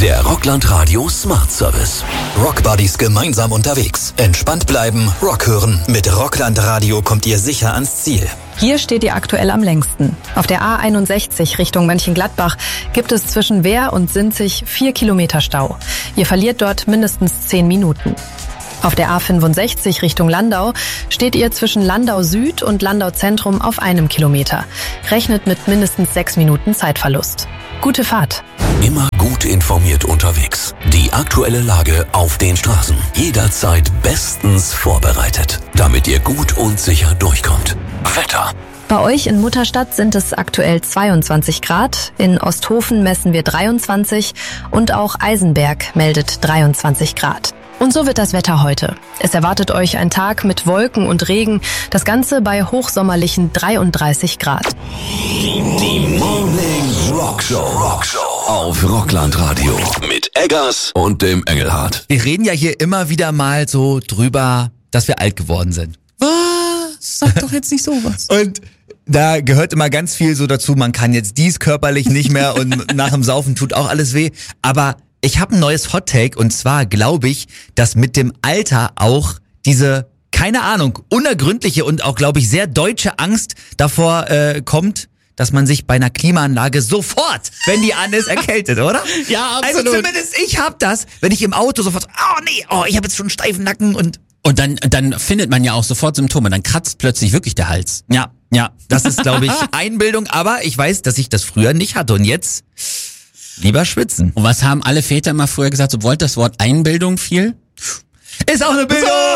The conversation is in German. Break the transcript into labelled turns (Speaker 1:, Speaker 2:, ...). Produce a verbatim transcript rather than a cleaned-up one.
Speaker 1: Der Rockland Radio Smart Service. Rockbuddies gemeinsam unterwegs. Entspannt bleiben, Rock hören. Mit Rockland Radio kommt ihr sicher ans Ziel.
Speaker 2: Hier steht ihr aktuell am längsten. Auf der A einundsechzig Richtung Mönchengladbach gibt es zwischen Wehr und Sinzig vier Kilometer Stau. Ihr verliert dort mindestens zehn Minuten. Auf der A fünfundsechzig Richtung Landau steht ihr zwischen Landau Süd und Landau Zentrum auf einem Kilometer. Rechnet mit mindestens sechs Minuten Zeitverlust. Gute Fahrt.
Speaker 1: Immer gut informiert unterwegs. Die aktuelle Lage auf den Straßen. Jederzeit bestens vorbereitet, damit ihr gut und sicher durchkommt. Wetter.
Speaker 2: Bei euch in Mutterstadt sind es aktuell zweiundzwanzig Grad, in Osthofen messen wir dreiundzwanzig und auch Eisenberg meldet dreiundzwanzig Grad. Und so wird das Wetter heute. Es erwartet euch ein Tag mit Wolken und Regen, das Ganze bei hochsommerlichen dreiunddreißig Grad.
Speaker 1: Die Morning Rockshow. Rockshow auf Rockland Radio mit Eggers und dem Engelhardt.
Speaker 3: Wir reden ja hier immer wieder mal so drüber, dass wir alt geworden sind.
Speaker 4: Was? Sag doch jetzt nicht sowas.
Speaker 3: Und da gehört immer ganz viel so dazu, man kann jetzt dies körperlich nicht mehr und nach dem Saufen tut auch alles weh. Aber ich habe ein neues Hot-Take und zwar glaube ich, dass mit dem Alter auch diese, keine Ahnung, unergründliche und auch, glaube ich, sehr deutsche Angst davor äh, kommt, dass man sich bei einer Klimaanlage sofort, wenn die an ist, erkältet, oder?
Speaker 4: Ja, absolut.
Speaker 3: Also zumindest ich hab das, wenn ich im Auto sofort, oh nee, oh, ich habe jetzt schon einen steifen Nacken und...
Speaker 4: Und dann, dann findet man ja auch sofort Symptome, dann kratzt plötzlich wirklich der Hals.
Speaker 3: Ja, ja, das ist, glaube ich, Einbildung, aber ich weiß, dass ich das früher nicht hatte und jetzt lieber schwitzen.
Speaker 4: Und was haben alle Väter immer früher gesagt, sobald das Wort Einbildung fiel?
Speaker 3: Ist auch eine Bildung!